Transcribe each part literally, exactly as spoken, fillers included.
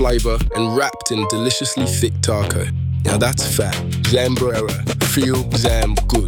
flavour and wrapped in deliciously thick taco. Now that's fat. Zambrera. Feel Zam good.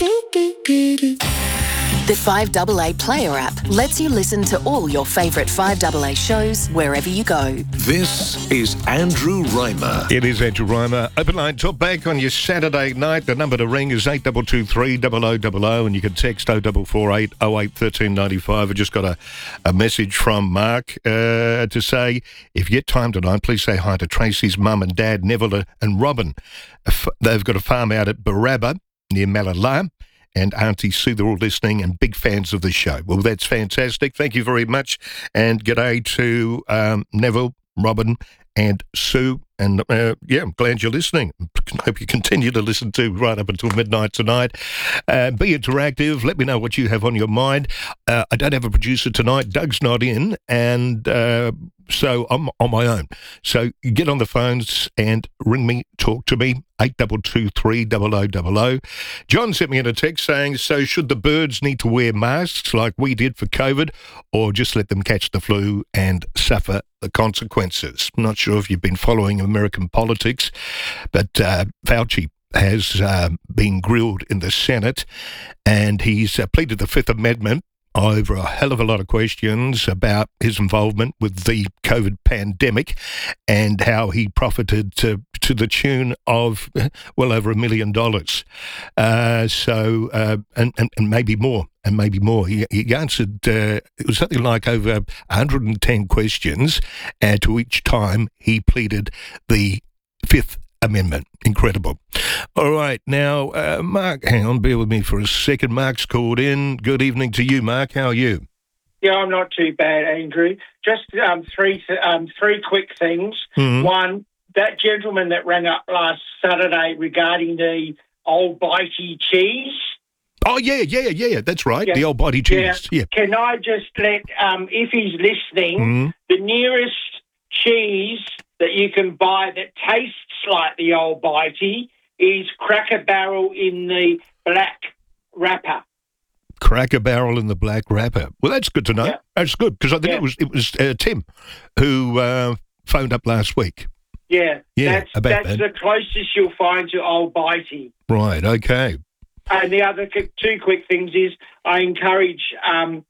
The five A A Player app lets you listen to all your favourite five A A shows wherever you go. This is Andrew Reimer. It is Andrew Reimer. Open line talk back on your Saturday night. The number to ring is eight two two three, zero zero zero zero, and you can text oh four four eight, oh eight, one three nine five. I just got a, a message from Mark uh, to say, if you get time tonight, please say hi to Tracy's mum and dad, Neville and Robin. They've got a farm out at Barabba near Malala. And Auntie Sue, they're all listening and big fans of the show. Well, that's fantastic. Thank you very much. And g'day to um, Neville, Robin and Sue. And, uh, yeah, I'm glad you're listening. Hope you continue to listen to right up until midnight tonight. Uh, be interactive. Let me know what you have on your mind. Uh, I don't have a producer tonight. Doug's not in, and uh, so I'm on my own. So get on the phones and ring me, talk to me, eight two two three, zero zero zero zero. John sent me in a text saying, so should the birds need to wear masks like we did for COVID, or just let them catch the flu and suffer the consequences? I'm not sure if you've been following American politics, but uh, Fauci has uh, been grilled in the Senate, and he's uh, pleaded the Fifth Amendment over a hell of a lot of questions about his involvement with the COVID pandemic and how he profited to to the tune of well over a million dollars. Uh, so, uh, and, and, and maybe more, and maybe more. He, he answered, uh, it was something like over one hundred ten questions, and to each time he pleaded the Fifth Amendment. Incredible. All right. Now, uh, Mark, hang on, bear with me for a second. Mark's called in. Good evening to you, Mark. How are you? Yeah, I'm not too bad, Andrew. Just um, three th- um, three quick things. Mm-hmm. One, that gentleman that rang up last Saturday regarding the old bitey cheese. Oh, yeah, yeah, yeah, that's right. Yeah. The old body cheese. Yeah. yeah. Can I just let, um, if he's listening, Mm-hmm. the nearest cheese that you can buy that tastes like the old bitey is Cracker Barrel in the black wrapper. Cracker Barrel in the black wrapper. Well, that's good to know. Yeah. That's good, because I think Yeah. it was it was uh, Tim who uh, phoned up last week. Yeah, Yeah, that's, about that's that. the closest you'll find to old bitey. Right, okay. And the other qu- two quick things is I encourage um,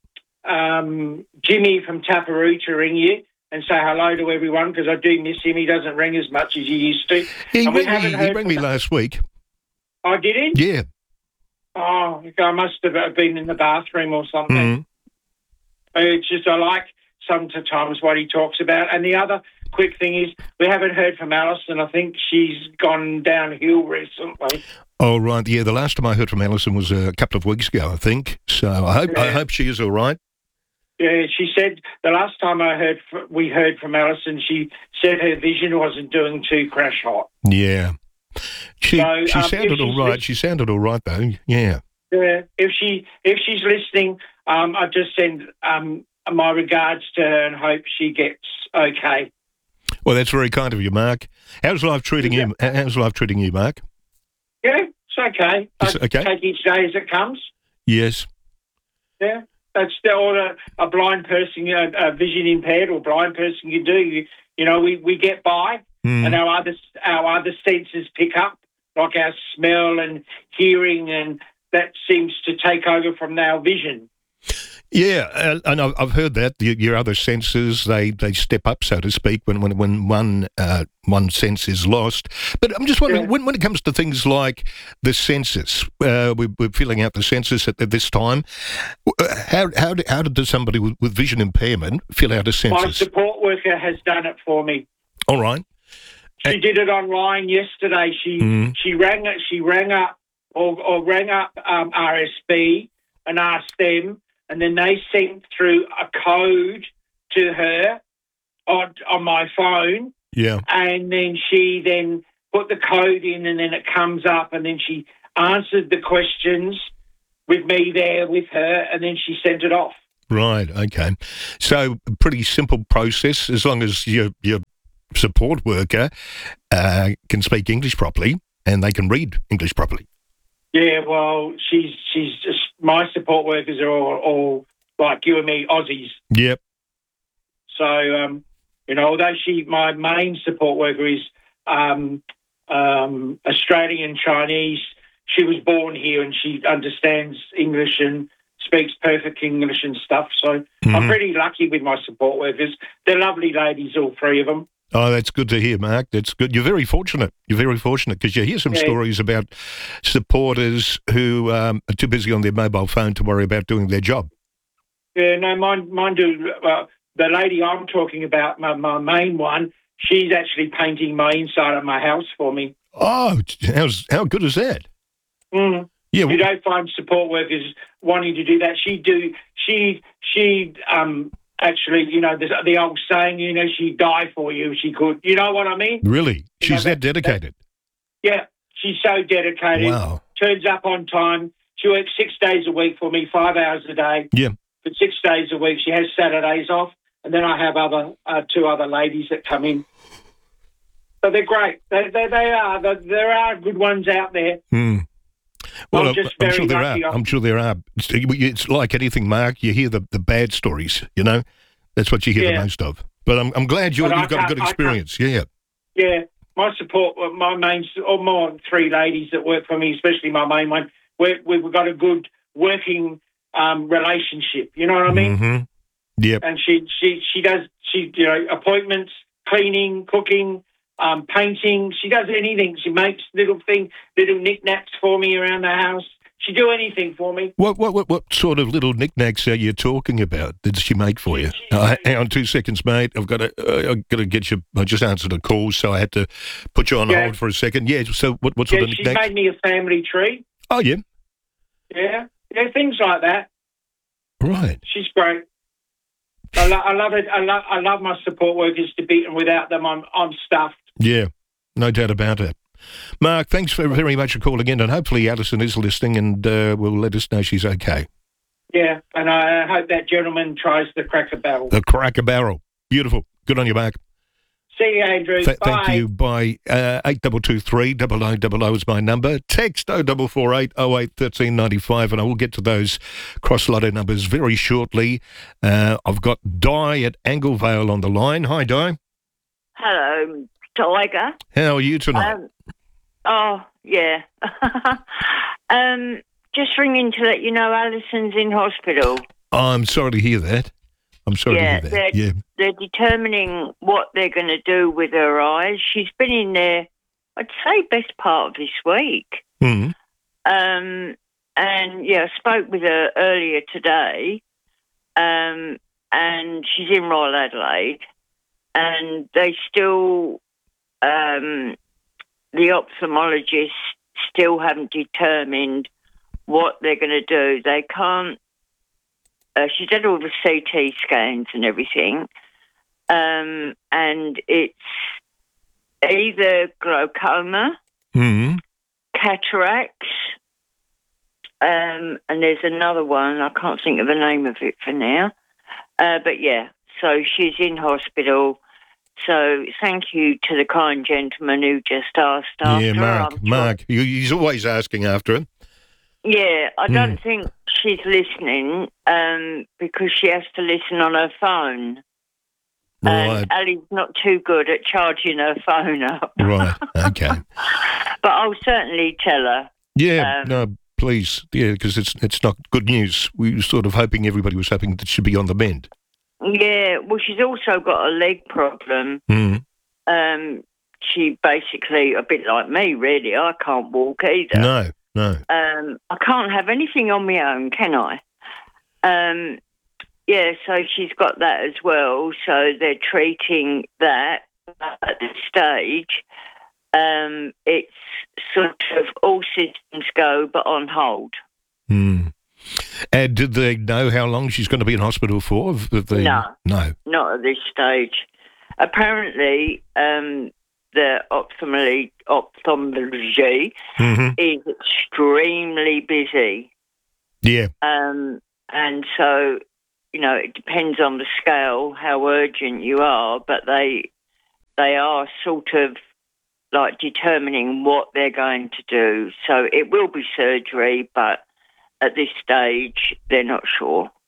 um, Jimmy from Taparoo to ring you and say hello to everyone, because I do miss him. He doesn't ring as much as he used to. He And we rang haven't me, he heard rang from me him. last week. Oh, did he? Yeah. Oh, I must have been in the bathroom or something. Mm. It's just I like sometimes what he talks about. And the other quick thing is we haven't heard from Alison. I think she's gone downhill recently. Oh, right. Yeah, the last time I heard from Alison was a couple of weeks ago, I think. So I hope I Yeah. hope she is all right. Yeah, she said the last time I heard f- we heard from Alison, she said her vision wasn't doing too crash hot. Yeah. She So, she um, sounded if all she's right. lis- She sounded all right, though. Yeah. Yeah, if she if she's listening, um, I just send um, my regards to her and hope she gets okay. Well, that's very kind of you, Mark. How's life treating Yeah. you? How's life treating you, Mark? Yeah, it's okay. It's I okay? take each day as it comes. Yes. Yeah, that's the, all a, a blind person, you know, a vision impaired or blind person can do. You, you know, we, we get by, Mm. and our other our other senses pick up, like our smell and hearing, and that seems to take over from our vision. Yeah, uh, and I've I've heard that your, your other senses they, they step up, so to speak, when when when one uh, one sense is lost. But I'm just wondering, Yeah. when when it comes to things like the census, uh, we, we're filling out the census at, at this time. uh, How how do, how does somebody with, with vision impairment fill out a My census? support worker has done it for me. All right. She did it online yesterday. She Mm. she rang she rang up or, or rang up um, R S B and asked them, and then they sent through a code to her on on my phone, Yeah. and then she then put the code in, and then it comes up, and then she answered the questions with me there with her, and then she sent it off. Right. Okay. So pretty simple process, as long as your your support worker uh, can speak English properly and they can read English properly. Yeah, well, she's she's just my support workers are all, all like you and me, Aussies. Yep. So um, You know, although she, my main support worker is um, um, Australian Chinese. She was born here and she understands English and speaks perfect English and stuff. So Mm-hmm. I'm pretty lucky with my support workers. They're lovely ladies, all three of them. Oh, that's good to hear, Mark. That's good. You're very fortunate. You're very fortunate because you hear some Yeah. stories about supporters who um, are too busy on their mobile phone to worry about doing their job. Yeah, no, mine, mine do. Uh, the lady I'm talking about, my, my main one, she's actually painting my inside of my house for me. Oh, how's, how good is that? Mm. Yeah, You don't find support workers wanting to do that. She do. She she um actually, you know, the, the old saying, you know, she'd die for you if she could. You know what I mean? really? You She's know, that dedicated? Yeah, she's so dedicated. Wow. Turns up on time. She works six days a week for me, five hours a day. Yeah. For six days a week. She has Saturdays off, and then I have other uh, two other ladies that come in. So they're great. They they, they are. There there are good ones out there. Hmm. Well, I'm just I'm very sure there lucky. are. I'm sure there are. It's, it's like anything, Mark. You hear the, the bad stories, you know? That's what you hear Yeah. the most of. But I'm I'm glad you're, But I you've got a can't- good I can't- experience. Yeah. Yeah, my support, my main, or my three ladies that work for me, especially my main one, we we've got a good working um, relationship. You know what I mean? Mm-hmm. Yep. And she she she does she you know appointments, cleaning, cooking, um, painting. She does anything. She makes little thing, little knickknacks for me around the house. She do anything for me. What what what what sort of little knickknacks are you talking about? Did she make for you? Uh, hang on two seconds, mate. I've got to uh, I've got to get you. I just answered a call, so I had to put you on Yeah. hold for a second. Yeah. So what what sort Yeah, of she knickknacks? made me a family tree. Oh yeah. Yeah, yeah, things like that. Right. She's great. I, lo- I love it. I love I love my support workers to beat, and without them, I'm I'm stuffed. Yeah. No doubt about it. Mark, thanks for very much for calling in, and hopefully Alison is listening and uh, will let us know she's okay. Yeah, and I hope that gentleman tries the Cracker Barrel. The Cracker Barrel. Beautiful. Good on you, Mark. See you, Andrew. Th- Bye. thank you. Bye. Uh, eight two two three, double oh double oh is my number. Text oh four four eight oh eight one three nine five, and I will get to those cross lotto numbers very shortly. Uh, I've got Di at Anglevale on the line. Hi, Di. Hello, Tiger. How are you tonight? Um, oh, yeah. um, just ringing to let you know Alison's in hospital. I'm sorry to hear that. I'm sorry Yeah, to hear that. they're- Yeah. They're determining what they're going to do with her eyes. She's been in there, I'd say, best part of this week. Mm. Um, and, yeah, I spoke with her earlier today, um, and she's in Royal Adelaide, and they still, um, the ophthalmologists still haven't determined what they're going to do. They can't, uh, she's had all the C T scans and everything, um, and it's either glaucoma, Mm. cataracts, um, and there's another one. I can't think of the name of it for now. Uh, but yeah, so she's in hospital. So thank you to the kind gentleman who just asked after Yeah, her. Mark. I'm sure- Mark. He- He's always asking after him. Yeah, I Hmm. don't think she's listening um, because she has to listen on her phone. Right. And Ali's not too good at charging her phone up. Right. Okay. But I'll certainly tell her. Yeah. Um, no, please. Yeah, because it's it's not good news. We were sort of hoping, everybody was hoping that she'd be on the mend. Yeah, well, she's also got a leg problem. Mm. Um, she basically, a bit like me, really. I can't walk either. No, no. Um, I can't have anything on my own, can I? Um, yeah, so she's got that as well. So they're treating that at this stage. Um, it's sort of all systems go, but on hold. Mm. And did they know how long she's going to be in hospital for? Have they- No. No. Not at this stage. Apparently, um, the ophthalmology, ophthalmology hmm is extremely busy. Yeah. Um, and so, you know, it depends on the scale, how urgent you are, but they they are sort of like determining what they're going to do. So it will be surgery, but at this stage, they're not sure.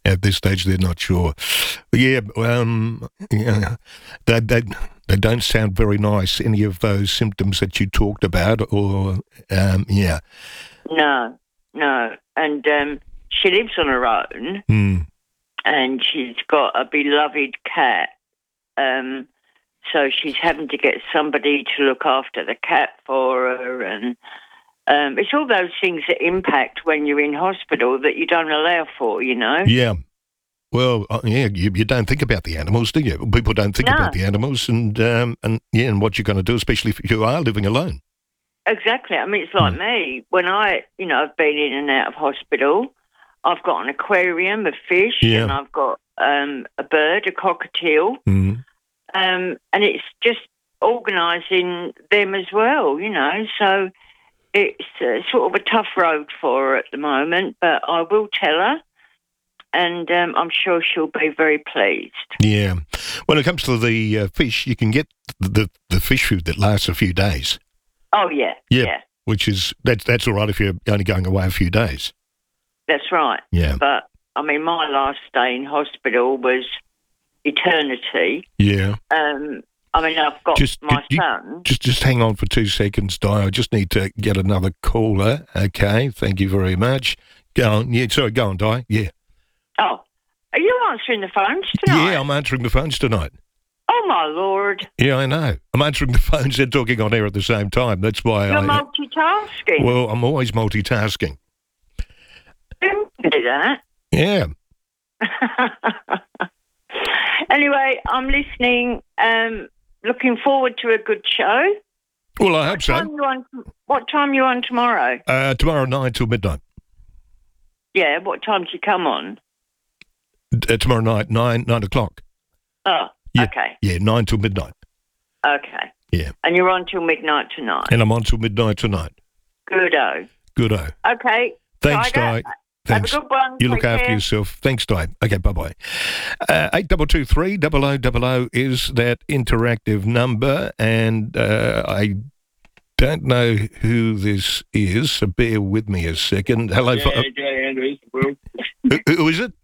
At this stage, they're not sure. But yeah, um, yeah, they, they, they don't sound very nice, any of those symptoms that you talked about, or, um, yeah. No, no. And um, she lives on her own, Mm. and she's got a beloved cat. Um, so she's having to get somebody to look after the cat for her, and um, it's all those things that impact when you're in hospital that you don't allow for, you know? Yeah. Well, uh, yeah, you, you don't think about the animals, do you? People don't think No. about the animals and, um, and, yeah, and what you're going to do, especially if you are living alone. Exactly. I mean, it's like Mm. me. When I, you know, I've been in and out of hospital, I've got an aquarium of fish, Yeah. and I've got um, a bird, a cockatiel, Mm. um, and it's just organising them as well, you know. So it's uh, sort of a tough road for her at the moment, but I will tell her, and um, I'm sure she'll be very pleased. Yeah. When it comes to the uh, fish, you can get the, the fish food that lasts a few days. Oh, yeah, Yeah. yeah, Which is, that's, that's all right if you're only going away a few days. that's right. Yeah. But, I mean, my last day in hospital was eternity. Yeah. Um, I mean, I've got Just- my you- son. Just just hang on for two seconds, Di. I just need to get another caller. Okay. Thank you very much. Go on. Yeah, sorry, go on, Di. Yeah. Oh, are you answering the phones tonight? Yeah, I'm answering the phones tonight. Oh, my Lord. Yeah, I know. I'm answering the phones and talking on air at the same time. That's why You're I... multitasking. Well, I'm always multitasking. Don't do that. Yeah. Anyway, I'm listening. Um, looking forward to a good show. Well, I hope What time so. you on? What time you on tomorrow? Uh, tomorrow night till midnight. Yeah. What time do you come on? Uh, tomorrow night, nine nine o'clock. Oh, Yeah. okay, Yeah, nine till midnight. okay. Yeah. And you're on till midnight tonight. And I'm on till midnight tonight. Good-o. Good-o. Okay. Thanks, Tiger, Di. Thanks. Have a good one. You look Take after care. yourself. Thanks, Di. Okay, bye-bye. Uh, eight two two three, double oh double oh is that interactive number, and uh, I don't know who this is, so bear with me a second. Hello. Yeah, fo- g'day, Andrew. Will. who, who is it?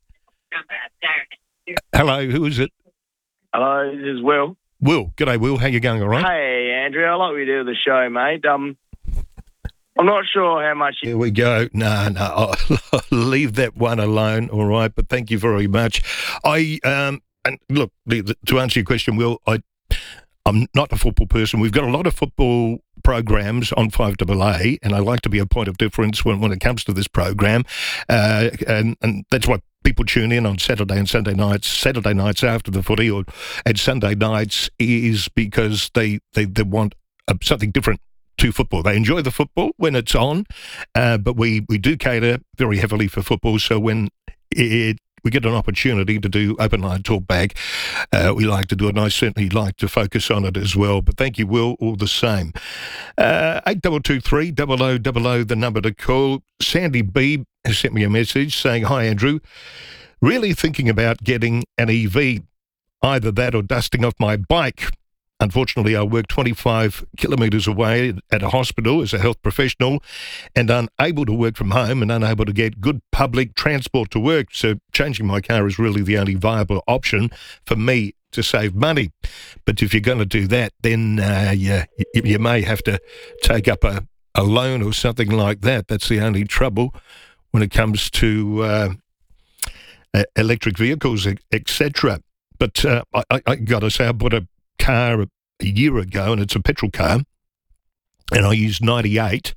Hello, who is it? Hello, this is Will. Will. G'day, Will. How you going, all right? Hey, Andrew. I like what you do with the show, mate. Um, I'm not sure how much you... Here we go. No, no, I'll leave that one alone, all right? But thank you very much. I um and look, the, the, to answer your question, Will, I I'm not a football person. We've got a lot of football programs on five A A, and I like to be a point of difference when, when it comes to this program, uh, and and that's why people tune in on Saturday and Sunday nights. Saturday nights after the footy, or and Sunday nights is because they they, they want uh, something different to football. They enjoy the football when it's on, uh, but we, we do cater very heavily for football. So when it, we get an opportunity to do open line talk back, uh, we like to do it, and I certainly like to focus on it as well. But thank you, Will, all the same. Uh, eight two two three, double oh double oh, the number to call. Sandy B has sent me a message saying, "Hi, Andrew. Really thinking about getting an E V, either that or dusting off my bike. Unfortunately, I work twenty-five kilometres away at a hospital as a health professional and unable to work from home and unable to get good public transport to work. So changing my car is really the only viable option for me to save money. But if you're going to do that, then uh, you, you may have to take up a, a loan or something like that. That's the only trouble when it comes to uh, electric vehicles, et cetera. But uh, I, I, I got to say, I bought a car a year ago, and it's a petrol car, and I use ninety-eight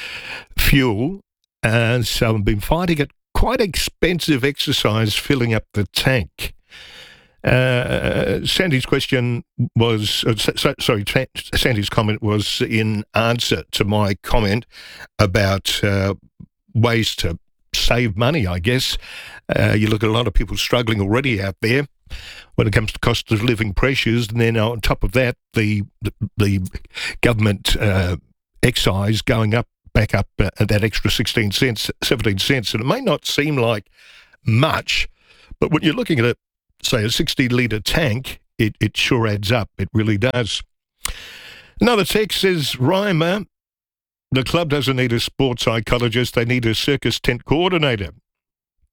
fuel, and so I've been finding it quite expensive exercise filling up the tank. Uh, Sandy's question was, uh, so, sorry, Sandy's comment was in answer to my comment about uh, ways to save money, I guess. Uh, you look at a lot of people struggling already out there when it comes to cost of living pressures, and then on top of that, the the, the government uh, excise going up, back up uh, that extra sixteen cents, seventeen cents, and it may not seem like much, but when you're looking at a, say, a sixty litre tank, it, it sure adds up. It really does. Another text says, Reimer, the club doesn't need a sports psychologist, they need a circus tent coordinator.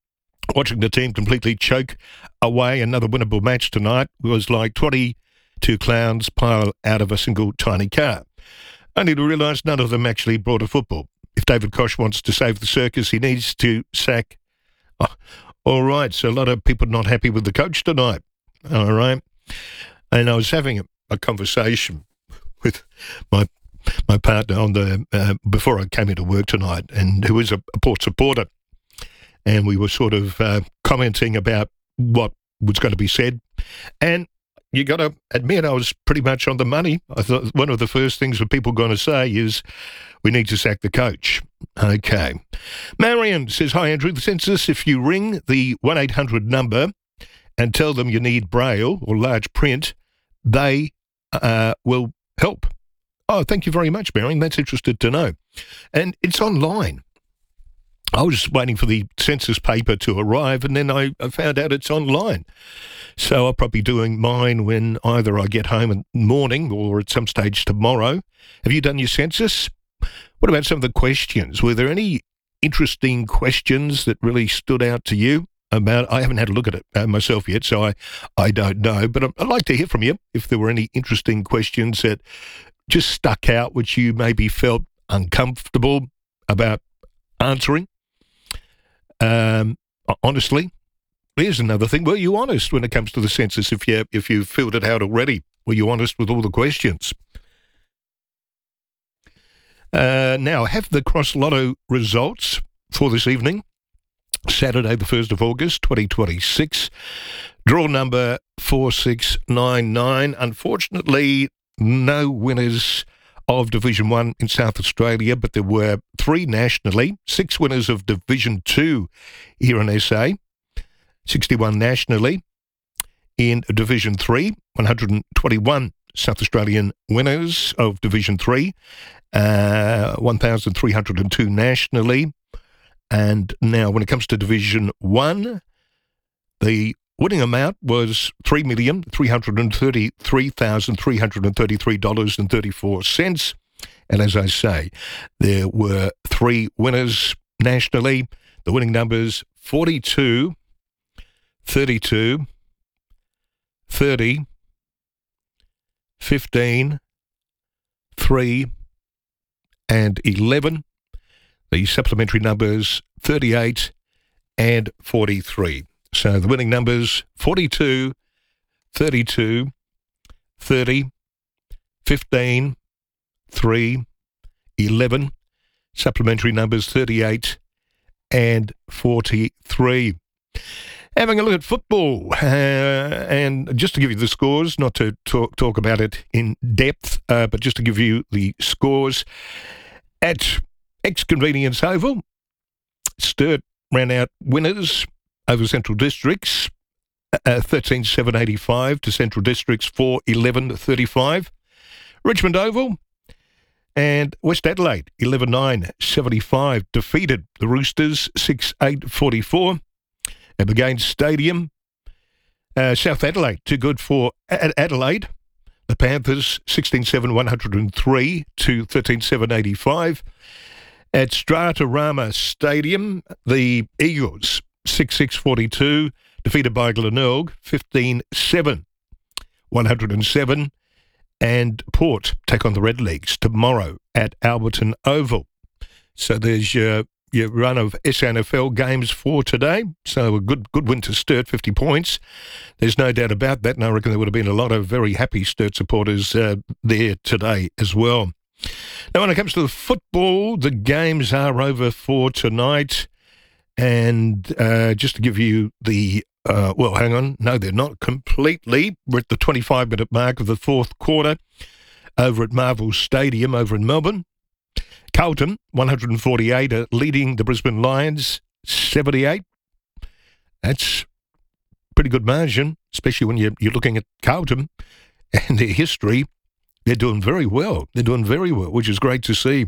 watching the team completely choke away another winnable match tonight was like twenty-two clowns pile out of a single tiny car. Only to realise none of them actually brought a football. If David Koch wants to save the circus, he needs to sack. Oh, all right, so a lot of people not happy with the coach tonight. All right. And I was having a, a conversation with my my partner on the uh, before I came into work tonight, and who is a, a Port supporter. And we were sort of uh, commenting about what was going to be said. And you got to admit, I was pretty much on the money. I thought one of the first things that people are going to say is, we need to sack the coach. Okay. Marion says, hi, Andrew. The census, if you ring the one eight hundred number and tell them you need Braille or large print, they uh, will help. Oh, thank you very much, Marion. That's interested to know. And it's online. I was just waiting for the census paper to arrive, and then I, I found out it's online. So I'll probably be doing mine when either I get home in the morning or at some stage tomorrow. Have you done your census? What about some of the questions? Were there any interesting questions that really stood out to you? About, I haven't had a look at it uh, myself yet, so I, I don't know. But I'd like to hear from you if there were any interesting questions that just stuck out, which you maybe felt uncomfortable about answering. Um, honestly, here's another thing. Were you honest when it comes to the census? If you if you filled it out already, were you honest with all the questions? Uh, now, have the Cross Lotto results for this evening, Saturday, the first of August, twenty twenty-six. Draw number four six nine nine. Unfortunately, no winners of Division one in South Australia, but there were three nationally, six winners of Division two here in S A, sixty-one nationally. In Division three, one hundred twenty-one South Australian winners of Division three, uh, one thousand three hundred two nationally. And now when it comes to Division one, the winning amount was three million three hundred thirty-three thousand three hundred thirty-three dollars and thirty-four cents. And as I say, there were three winners nationally. The winning numbers forty-two, thirty-two, thirty, fifteen, three, and eleven. The supplementary numbers thirty-eight and forty-three. So the winning numbers forty-two, thirty-two, thirty, fifteen, three, eleven. Supplementary numbers thirty-eight and forty-three. Having a look at football, uh, and just to give you the scores, not to talk, talk about it in depth, uh, but just to give you the scores. At Ex-Convenience Oval, Sturt ran out winners over Central Districts, uh, thirteen seven eighty-five to Central Districts four eleven thirty-five. Richmond Oval and West Adelaide eleven nine seventy-five defeated the Roosters six eight forty-four. At McGain Stadium, uh, South Adelaide too good for Ad- Adelaide. The Panthers sixteen seven one oh three to thirteen seven eighty-five. At Stratorama Stadium, the Eagles six six forty-two, defeated by Glenelg fifteen seven one oh seven. And Port take on the Redlegs tomorrow at Alberton Oval. So there's your, your run of S N F L games for today. So a good good win to Sturt, fifty points. There's no doubt about that, and I reckon there would have been a lot of very happy Sturt supporters uh, there today as well. Now, when it comes to the football, the games are over for tonight. And uh, just to give you the, uh, well, hang on. No, they're not completely. We're at the twenty-five minute mark of the fourth quarter over at Marvel Stadium over in Melbourne. Carlton, one forty-eight, are leading the Brisbane Lions, seventy-eight. That's pretty good margin, especially when you're, you're looking at Carlton and their history. They're doing very well. They're doing very well, which is great to see.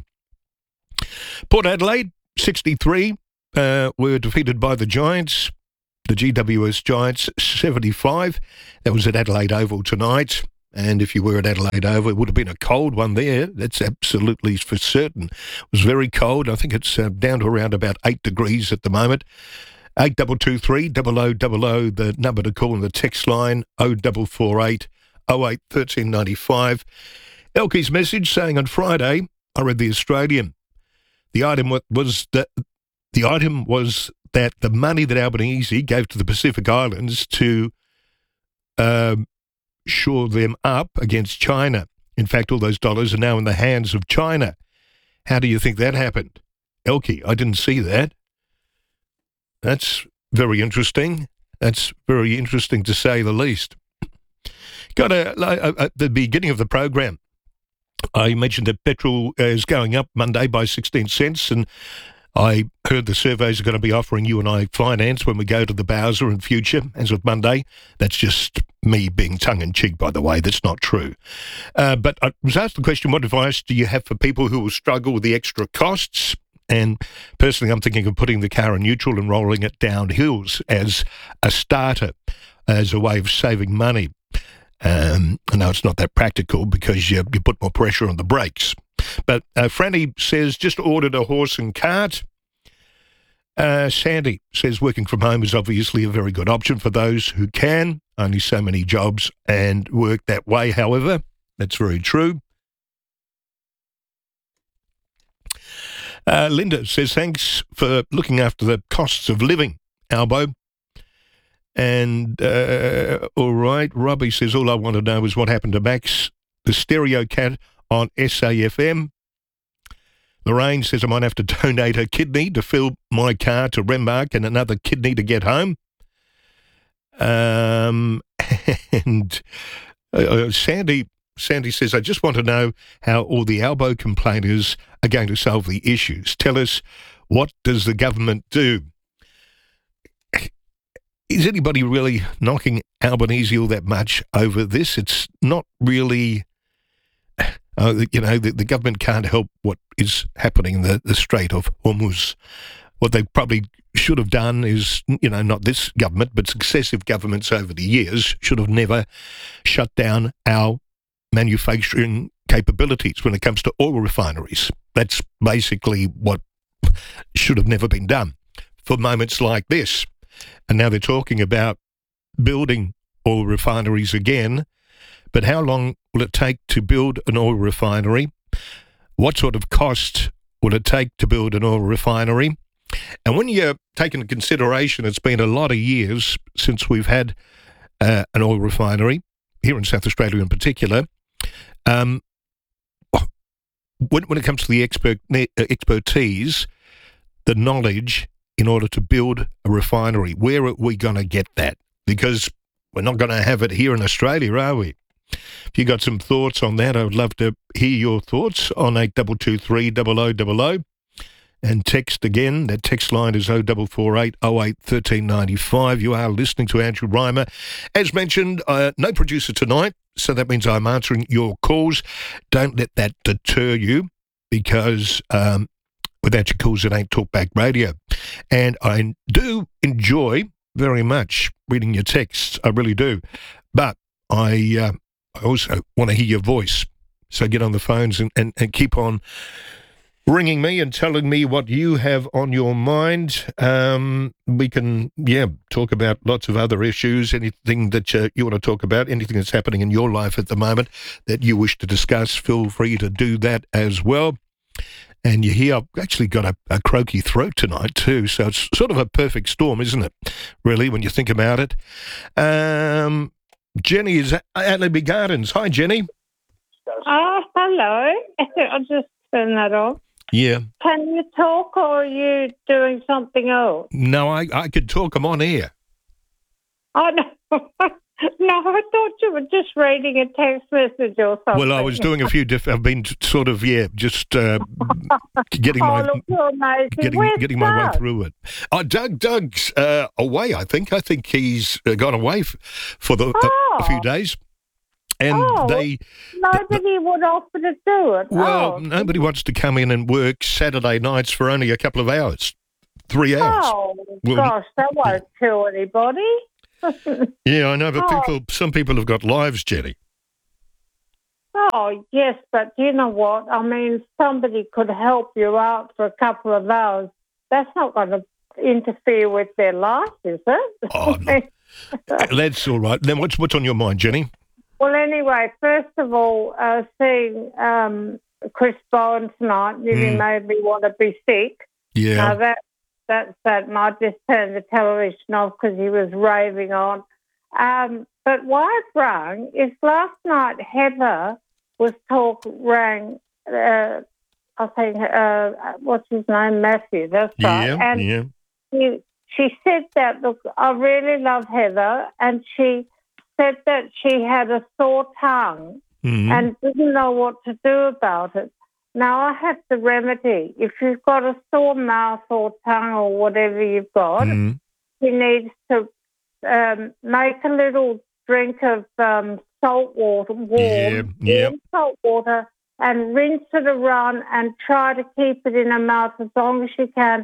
Port Adelaide, sixty-three, uh, were defeated by the Giants, the G W S Giants, seventy-five. That was at Adelaide Oval tonight. And if you were at Adelaide Oval, it would have been a cold one there. That's absolutely for certain. It was very cold. I think it's uh, down to around about eight degrees at the moment. eight two two three, double oh double oh, the number to call in the text line, oh four four eight, oh eight, one three nine five. Elkie's message saying on Friday, I read The Australian. The item wa- was that the item was that the money that Albanese gave to the Pacific Islands to um, shore them up against China. In fact, all those dollars are now in the hands of China. How do you think that happened? Elkie, I didn't see that. That's very interesting. That's very interesting to say the least. Got a, a, at the beginning of the program, I mentioned that petrol is going up Monday by sixteen cents, and I heard the surveys are going to be offering you and I finance when we go to the Bowser in future, as of Monday. That's just me being tongue-in-cheek, by the way. That's not true. Uh, but I was asked the question, what advice do you have for people who will struggle with the extra costs? And personally, I'm thinking of putting the car in neutral and rolling it down hills as a starter, as a way of saving money. Um, I know it's not that practical because you, you put more pressure on the brakes. But uh, Franny says, just ordered a horse and cart. Uh, Sandy says, working from home is obviously a very good option for those who can. Only so many jobs and work that way, however. That's very true. Uh, Linda says, thanks for looking after the costs of living, Albo. And, uh, all right, Robbie says, all I want to know is what happened to Max, the stereo cat on S A F M. Lorraine says, I might have to donate a kidney to fill my car to Renmark and another kidney to get home. Um, and uh, Sandy Sandy says, I just want to know how all the Albo complainers are going to solve the issues. Tell us, what does the government do? Is anybody really knocking Albanese all that much over this? It's not really, uh, you know, the, the government can't help what is happening in the, the Strait of Hormuz. What they probably should have done is, you know, not this government, but successive governments over the years should have never shut down our manufacturing capabilities when it comes to oil refineries. That's basically what should have never been done for moments like this. And now they're talking about building oil refineries again. But how long will it take to build an oil refinery? What sort of cost will it take to build an oil refinery? And when you take into consideration it's been a lot of years since we've had uh, an oil refinery, here in South Australia in particular, um, when, when it comes to the expert, expertise, the knowledge in order to build a refinery, where are we going to get that? Because we're not going to have it here in Australia, are we? If you got some thoughts on that, I would love to hear your thoughts on eight two two three, double oh double oh. And text again, that text line is oh four four eight, oh eight, one three nine five. You are listening to Andrew Reimer. As mentioned, uh, no producer tonight, so that means I'm answering your calls. Don't let that deter you, because um, without your calls, it ain't Talkback Radio. And I do enjoy very much reading your texts, I really do. But I, uh, I also want to hear your voice. So get on the phones and, and, and keep on ringing me and telling me what you have on your mind. Um, we can, yeah, talk about lots of other issues, anything that uh, you want to talk about, anything that's happening in your life at the moment that you wish to discuss, feel free to do that as well. And you hear, I've actually got a, a croaky throat tonight too, so it's sort of a perfect storm, isn't it, really, when you think about it. Um, Jenny is at Atlaby Gardens. Hi, Jenny. Oh, hello. I'll just turn that off. Yeah. Can you talk, or are you doing something else? No, I, I could talk. I'm on air. Oh, no. No, I thought you were just reading a text message or something. Well, I was doing a few different... I've been sort of, yeah, just uh, getting oh, my... look, you're amazing. Getting, Where's getting Doug? my way through it. Oh, Doug, Doug's uh, away, I think. I think he's uh, gone away f- for the, oh. a, a few days. And oh, they... Nobody th- would offer to do it. Well, oh. nobody wants to come in and work Saturday nights for only a couple of hours. Three hours. Oh, well, gosh, that won't kill anybody. Yeah, I know, but oh. people, some people have got lives, Jenny. Oh, yes, but you know what? I mean, somebody could help you out for a couple of hours. That's not going to interfere with their life, is it? Oh, no. That's all right. Then what's what's on your mind, Jenny? Well, anyway, first of all, uh, seeing um, Chris Bowen tonight really Mm. made me want to be sick. Yeah. Now that that's that, and I just turned the television off because he was raving on. Um, but why I've rang is last night Heather was talk rang. Uh, I think uh, what's his name, Matthew. That's right. Yeah, And yeah. she, she said that. Look, I really love Heather, and she said that she had a sore tongue Mhm. and didn't know what to do about it. Now, I have the remedy. If you've got a sore mouth or tongue or whatever you've got, Mhm. he needs to um, make a little drink of um, salt water, warm, Yeah, yeah. warm salt water, and rinse it around and try to keep it in her mouth as long as you can,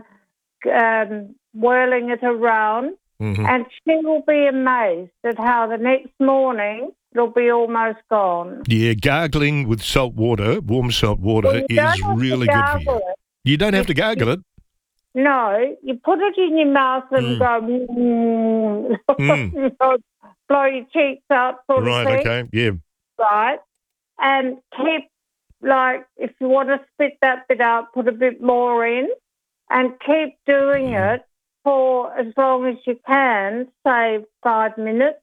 um, whirling it around. Mhm. And she will be amazed at how the next morning it'll be almost gone. Yeah, gargling with salt water, warm salt water, Well, you don't is have to really good for you. gargle it. You don't have to gargle it. No, you put it in your mouth and Mm. go, mm, Mm. you know, blow your cheeks out, sort of Right, thing. okay, yeah. Right? And keep, like, if you want to spit that bit out, put a bit more in, and keep doing Mm. it for as long as you can, say five minutes.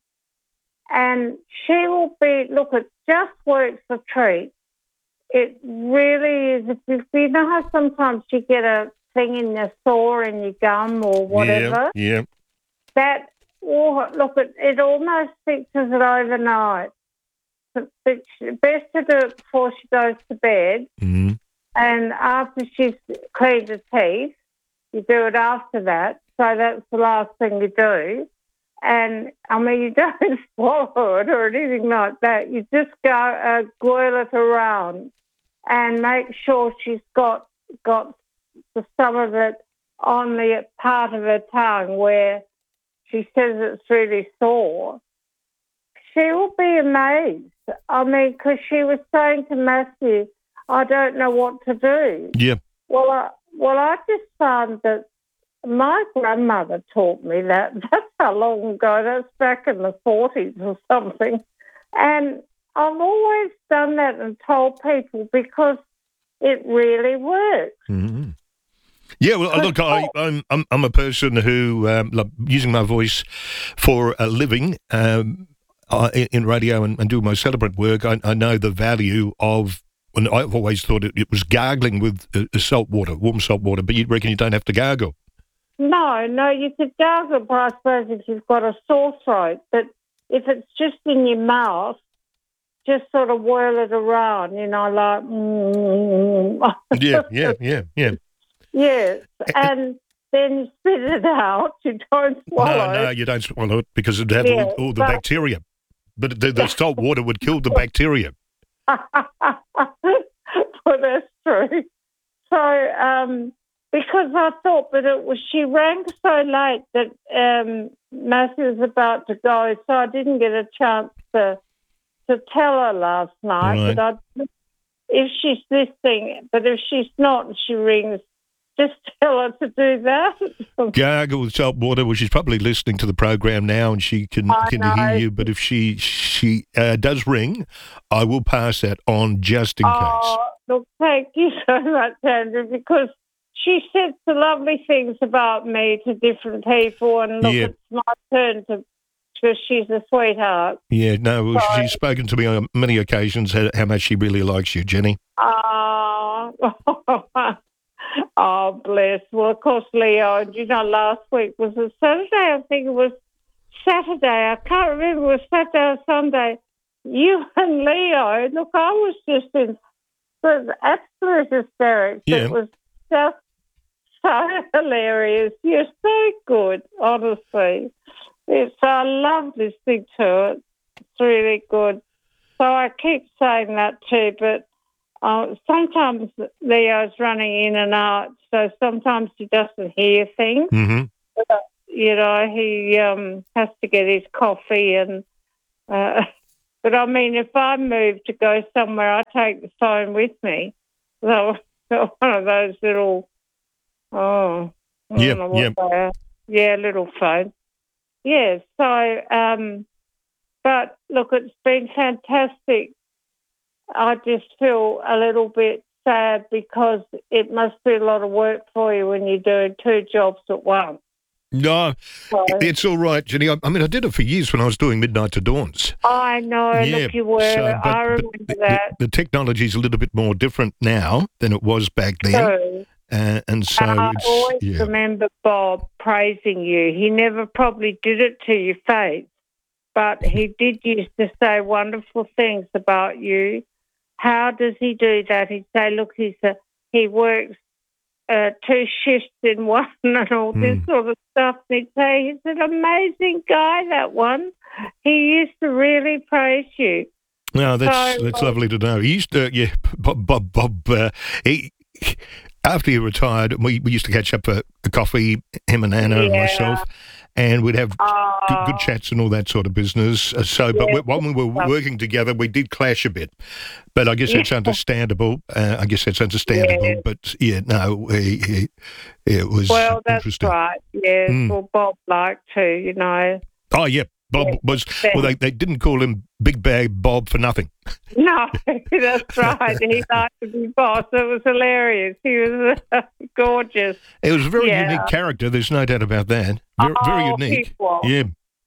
And she will be, look, it just works a treat. It really is. If you, you know how sometimes you get a thing in your sore in your gum or whatever? Yeah, yeah. That, oh, look, it, it almost fixes it overnight. But it's best to do it before she goes to bed, Mhm. and after she's cleaned her teeth, you do it after that. So that's the last thing you do. And, I mean, you don't swallow it or anything like that. You just go uh, whirl it around and make sure she's got got the, some of it on the part of her tongue where she says it's really sore. She will be amazed. I mean, because she was saying to Matthew, I don't know what to do. Yeah. Well, I, well, I just found that my grandmother taught me that. That's how long ago. That's back in the forties or something. And I've always done that and told people because it really works. Mm-hmm. Yeah, well, look, I, I'm, I'm I'm a person who um, like using my voice for a living um, uh, in, in radio and, and do my celebrant work. I, I know the value of. And I've always thought it, it was gargling with uh, salt water, warm salt water. But you reckon you don't have to gargle? No, no, you could gargle, but I suppose if you've got a sore throat. But if it's just in your mouth, just sort of whirl it around, you know, like... Mm. Yeah, yeah, yeah, yeah. Yes, and then you spit it out. You don't swallow No, no, it. you don't swallow it because it'd have Yeah, all, all the but- bacteria. But the, the salt water would kill the bacteria. Well, that's true. So, um, because I thought, but it was, she rang so late that um, Matthew was about to go, so I didn't get a chance to to tell her last night. Right. But I, if she's listening, but if she's not, and she rings, just tell her to do that. Gargle with salt water. Well, she's probably listening to the program now, and she can I can know. hear you. But if she she uh, does ring, I will pass that on just in case. Oh, look, thank you so much, Andrew, because she said some lovely things about me to different people, and look, Yeah. it's my turn to, because she's a sweetheart. Yeah, no, well, Sorry. she's spoken to me on many occasions how, how much she really likes you, Jenny. Oh, oh, bless. Well, of course, Leo, you know, last week was a Saturday. I think it was Saturday. I can't remember. It was Saturday or Sunday. You and Leo, look, I was just in the absolute hysterics. Yeah. It was just so hilarious. You're so good, honestly. It's, I love listening to it. It's really good. So I keep saying that too, but uh, sometimes Leo's running in and out, so sometimes he doesn't hear things. Mm-hmm. But, you know, he um, has to get his coffee and... Uh, but, I mean, if I move to go somewhere, I take the phone with me. So one of those little... Oh, I don't Yep, know what yep. they are. Yeah, little phones. Yeah, so, um, but look, it's been fantastic. I just feel a little bit sad because it must be a lot of work for you when you're doing two jobs at once. No, So, it's all right, Jenny. I, I mean, I did it for years when I was doing Midnight to Dawns. I know, Yeah, look, you were. so, but- I but remember the, that. The, the technology's a little bit more different now than it was back then. too. Uh, and so And I it's, always yeah. remember Bob praising you. He never probably did it to your face, but he did used to say wonderful things about you. How does he do that? He'd say, look, he's a, he works uh, two shifts in one and all this Mm. sort of stuff. And he'd say, he's an amazing guy, that one. He used to really praise you. No, that's So, that's uh, lovely to know. He used to, yeah, Bob, Bob, Bob. Uh, he after he retired, we, we used to catch up for a coffee, him and Anna and Yeah. myself, and we'd have Oh, good, good chats and all that sort of business. Uh, So, but Yeah. when we were working together, we did clash a bit. But I guess that's Yeah. understandable. Uh, I guess that's understandable. Yeah. But yeah, no, he, he, it was well, that's interesting. right. Yes, Mm. well, Bob liked to, you know. Oh yeah, Bob Yeah. was. Well, they they didn't call him Big Bag Bob for nothing. No, that's right. He liked to be boss. It was hilarious. He was uh, gorgeous. It was a very Yeah. unique character. There's no doubt about that. Very, very Oh, unique. he was. Yeah.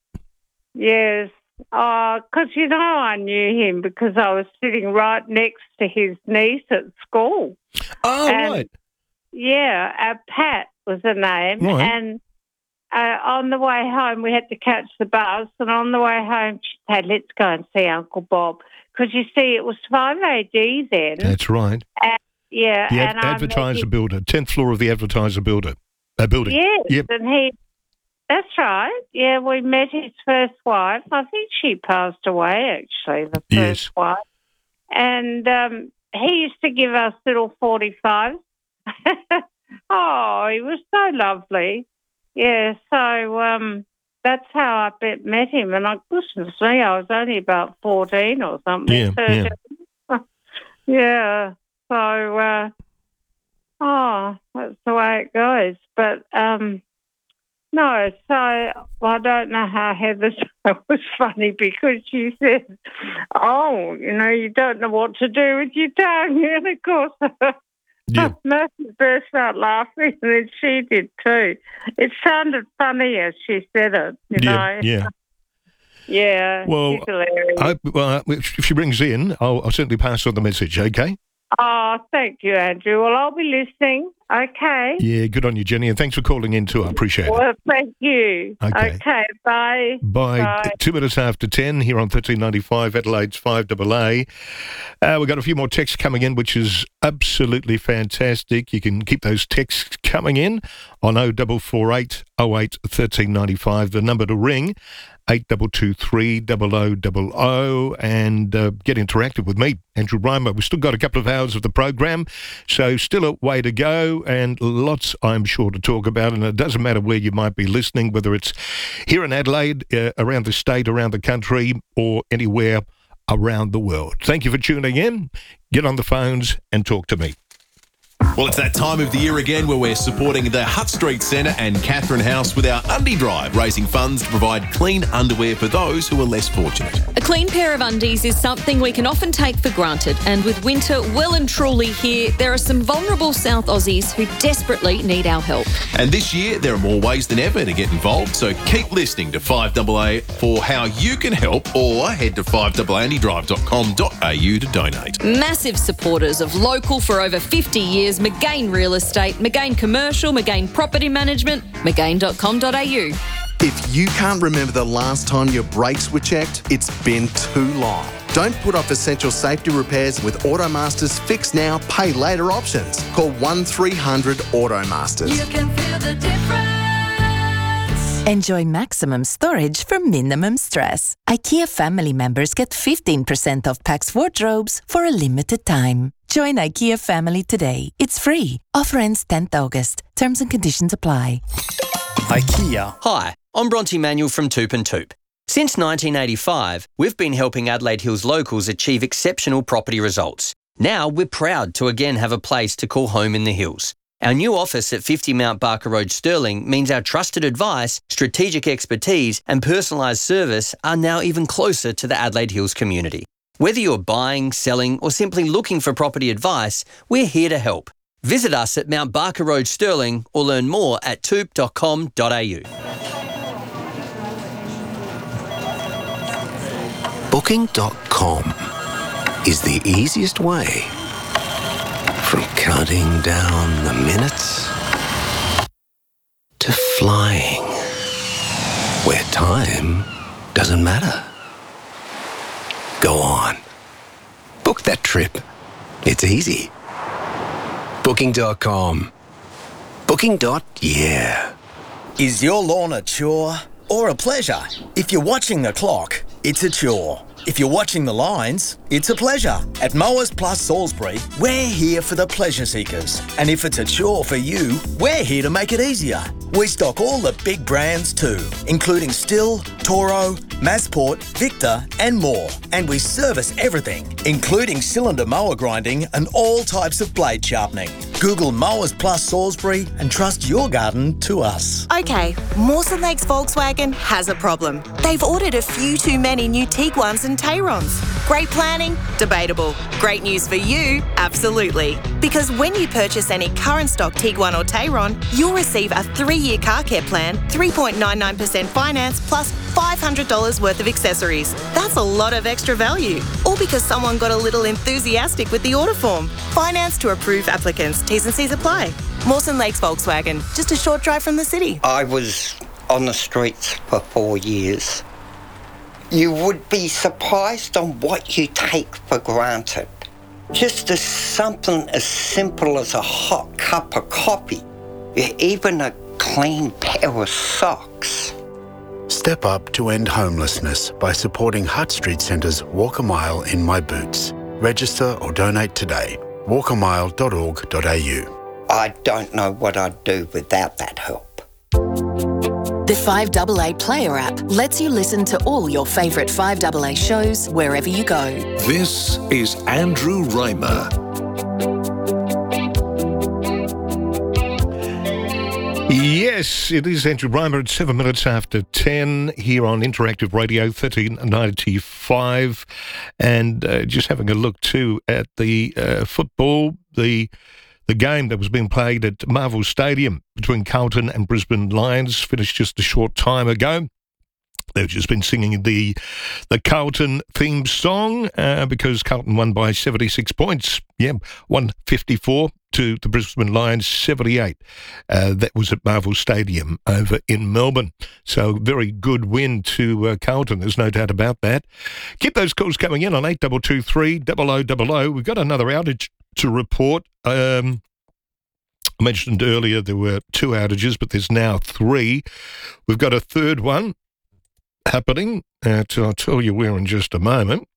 Yes. Because, you know, I knew him because I was sitting right next to his niece at school. Oh And- right. Yeah, uh, Pat was her name. Right. And uh, on the way home, we had to catch the bus. And on the way home, she said, let's go and see Uncle Bob. Because, you see, it was five A D then. That's right. yeah. The and ad- I met advertiser him- builder, tenth floor of the advertiser builder, uh, building. Yes, Yep. and he, that's right. Yeah, we met his first wife. I think she passed away, actually, the first Yes. wife. And um, he used to give us little forty-fives. Oh, he was so lovely. Yeah, so um, that's how I bet, met him. And I, goodness me, I was only about fourteen or something. Yeah, yeah. thirteen. Yeah, so, uh, oh, that's the way it goes. But, um, no, so I don't know how Heather said it was funny because she said, oh, you know, you don't know what to do with your tongue. And, of course, Yeah. Murphy burst out laughing, and then she did too. It sounded funny as she said it, you Yeah. know. Yeah. Yeah, Well, she's hilarious. I, well, if she brings in, I'll, I'll certainly pass on the message. Okay. Oh, thank you, Andrew. Well, I'll be listening. Okay. Yeah. Good on you, Jenny, and thanks for calling in too. I appreciate it. Well, thank you. Okay. Okay, bye. By Bye. two minutes after ten here on thirteen ninety-five Adelaide's five A A. Uh, we've got a few more texts coming in, which is absolutely fantastic. You can keep those texts coming in on oh double four eight oh eight thirteen ninety-five, the number to ring, eight two two three double oh double oh, and uh, get interactive with me, Andrew Reimer. We've still got a couple of hours of the program, so still a way to go and lots, I'm sure, to talk about. And it doesn't matter where you might be listening, whether it's here in Adelaide, uh, around the state, around the country, or anywhere around the world. Thank you for tuning in. Get on the phones and talk to me. Well, it's that time of the year again where we're supporting the Hutt Street Centre and Catherine House with our Undie Drive, raising funds to provide clean underwear for those who are less fortunate. A clean pair of undies is something we can often take for granted, and with winter well and truly here, there are some vulnerable South Aussies who desperately need our help. And this year, there are more ways than ever to get involved, so keep listening to five A A for how you can help, or head to five a a andy drive dot com dot a u to donate. Massive supporters of local for over fifty years, McGain Real Estate, McGain Commercial, McGain Property Management, McGain dot com dot a u. If you can't remember the last time your brakes were checked, it's been too long. Don't put off essential safety repairs with Automaster's Fix Now, Pay Later options. Call one three hundred Automasters. You can feel the difference. Enjoy maximum storage for minimum stress. IKEA family members get fifteen percent off Pax wardrobes for a limited time. Join IKEA family today. It's free. Offer ends tenth August. Terms and conditions apply. IKEA. Hi, I'm Bronte Manuel from Toop and Toop. Since nineteen eighty-five, we've been helping Adelaide Hills locals achieve exceptional property results. Now we're proud to again have a place to call home in the hills. Our new office at fifty Mount Barker Road, Stirling, means our trusted advice, strategic expertise and personalised service are now even closer to the Adelaide Hills community. Whether you're buying, selling or simply looking for property advice, we're here to help. Visit us at Mount Barker Road, Stirling or learn more at toop dot com dot a u. Booking dot com is the easiest way from counting down the minutes to flying where time doesn't matter. Go on. Book that trip. It's easy. Booking dot com. Booking. Yeah. Is your lawn a chore or a pleasure? If you're watching the clock, it's a chore. If you're watching the lines, it's a pleasure. At Mowers Plus Salisbury, we're here for the pleasure seekers. And if it's a chore for you, we're here to make it easier. We stock all the big brands too, including Stihl, Toro, Masport, Victor and more. And we service everything, including cylinder mower grinding and all types of blade sharpening. Google Mowers Plus Salisbury and trust your garden to us. Okay, Mawson Lakes Volkswagen has a problem. They've ordered a few too many new Tiguans and Tayrons. Great planning? Debatable. Great news for you? Absolutely. Because when you purchase any current stock Tiguan or Tayron, you'll receive a three-year car care plan, three point nine nine percent finance plus five hundred dollars worth of accessories. That's a lot of extra value. All because someone got a little enthusiastic with the order form. Finance to approved applicants. T's and C's apply. Mawson Lakes Volkswagen, just a short drive from the city. I was on the streets for four years. You would be surprised on what you take for granted. Just as something as simple as a hot cup of coffee, even a clean pair of socks. Step up to end homelessness by supporting Hutt Street Centre's Walk a Mile in My Boots. Register or donate today. walk a mile dot org dot a u. I don't know what I'd do without that help. The five A A Player app lets you listen to all your favourite five A A shows wherever you go. This is Andrew Reimer. Yes, it is Andrew Reimer at seven minutes after ten here on Interactive Radio thirteen ninety-five. And uh, just having a look too at the uh, football, the the game that was being played at Marvel Stadium between Carlton and Brisbane Lions finished just a short time ago. They've just been singing the the Carlton theme song uh, because Carlton won by seventy-six points. Yeah, one fifty-four to the Brisbane Lions seventy-eight. Uh, that was at Marvel Stadium over in Melbourne. So very good win to uh, Carlton. There's no doubt about that. Keep those calls coming in on eight two two three, double oh double oh. We've got another outage to report. Um, I mentioned earlier there were two outages, but there's now three. We've got a third one happening. Uh, to, I'll tell you where in just a moment.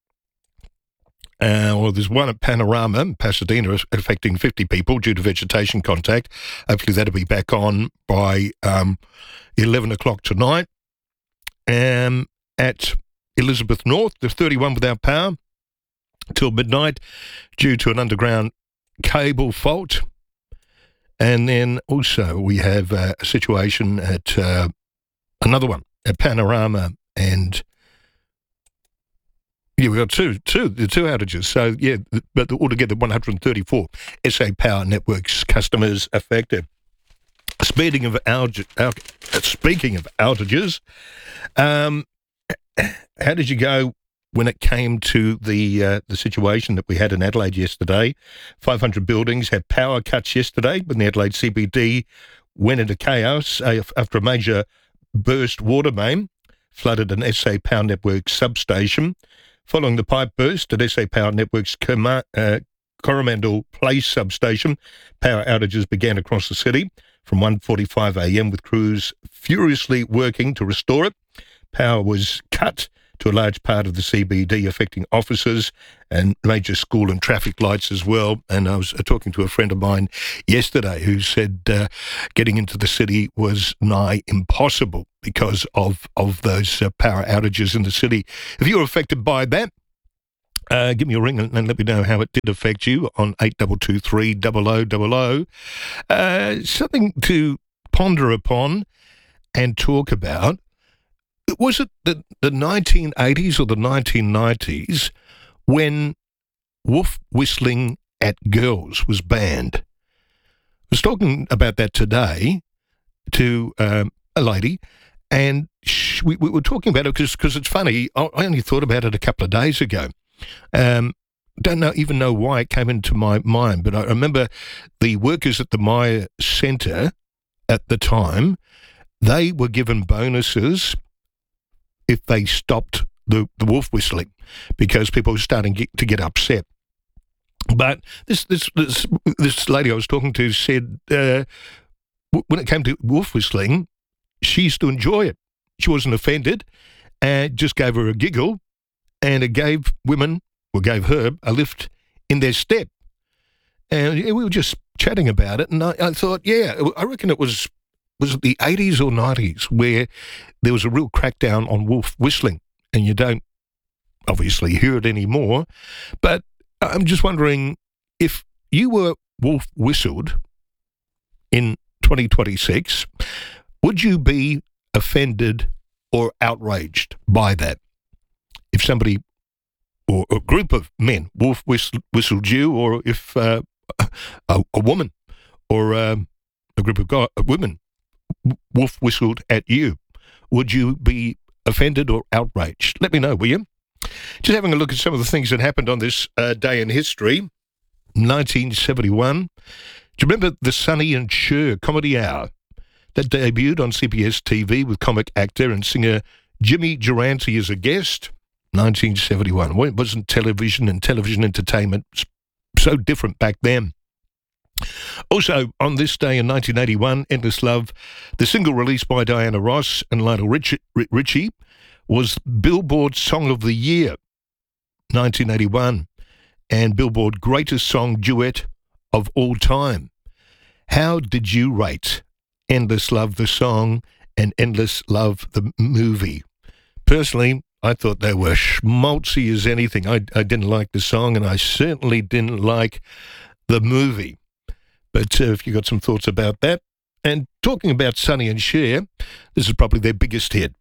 Uh, well, there's one at Panorama in Pasadena affecting fifty people due to vegetation contact. Hopefully that'll be back on by um, eleven o'clock tonight. Um, at Elizabeth North, there's thirty-one without power till midnight due to an underground cable fault. And then also we have uh, a situation at uh, another one at Panorama and yeah, we've got two, two, the two outages. So, yeah, but altogether one hundred thirty-four S A Power Networks customers affected. Speaking of, outage, out, speaking of outages, um, how did you go when it came to the uh, the situation that we had in Adelaide yesterday? five hundred buildings had power cuts yesterday when the Adelaide C B D went into chaos uh, after a major burst water main flooded an S A Power Networks substation. Following the pipe burst at S A Power Networks' Coma, uh, Coromandel Place substation, power outages began across the city from one forty-five a.m. with crews furiously working to restore it. Power was cut to a large part of the C B D, affecting offices and major school and traffic lights as well. And I was talking to a friend of mine yesterday who said uh, getting into the city was nigh impossible because of, of those uh, power outages in the city. If you were affected by that, Uh, give me a ring and, and let me know how it did affect you on eight two two three, double oh double oh. Uh, something to ponder upon and talk about. Was it the, the nineteen eighties or the nineteen nineties when wolf whistling at girls was banned? I was talking about that today to um, a lady, and sh- we, we were talking about it because it's funny. I, I only thought about it a couple of days ago. Um, don't know even know why it came into my mind, but I remember the workers at the Myer Centre at the time, they were given bonuses if they stopped the, the wolf whistling because people were starting get, to get upset. But this this this this lady I was talking to said uh, w- when it came to wolf whistling, she used to enjoy it. She wasn't offended, and just gave her a giggle, and it gave women, or gave her, a lift in their step. And we were just chatting about it, and I, I thought, yeah, I reckon it was was it the eighties or nineties where there was a real crackdown on wolf whistling, and you don't obviously hear it anymore. But I'm just wondering if you were wolf whistled in twenty twenty-six, would you be offended or outraged by that? If somebody or a group of men wolf whistled, whistled you, or if uh, a, a woman or um, a group of guy, women wolf whistled at you, would you be offended or outraged? Let me know, will you? Just having a look at some of the things that happened on this uh, day in history. nineteen seventy-one. Do you remember the Sonny and Cher Comedy Hour? That debuted on C B S T V with comic actor and singer Jimmy Durante as a guest. nineteen seventy-one. Well, it wasn't television and television entertainment. So different back then. Also, on this day in nineteen eighty-one, Endless Love, the single released by Diana Ross and Lionel Richie, Richie, was Billboard Song of the Year, nineteen eighty-one, and Billboard Greatest Song Duet of All Time. How did you rate Endless Love the song and Endless Love the movie? Personally, I thought they were schmaltzy as anything. I, I didn't like the song, and I certainly didn't like the movie. But uh, if you got some thoughts about that. And talking about Sonny and Cher, this is probably their biggest hit.